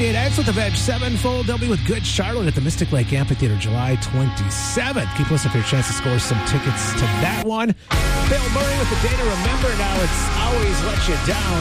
98X with Avenged Sevenfold. They'll be with Good Charlotte at the Mystic Lake Amphitheater July 27th. Keep listening for your chance to score some tickets to that one. Bill Murray with the day to remember. Now it's Always Let You Down.